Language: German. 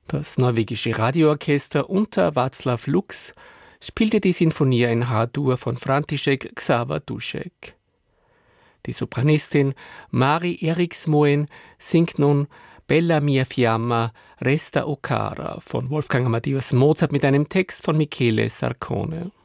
Das norwegische Radioorchester unter Václav Lux spielte die Sinfonie in H-Dur von František Xaver Dušek. Die Sopranistin Mari Eriksmoen singt nun Bella mia fiamma resta o cara von Wolfgang Amadeus Mozart mit einem Text von Michele Sarcone.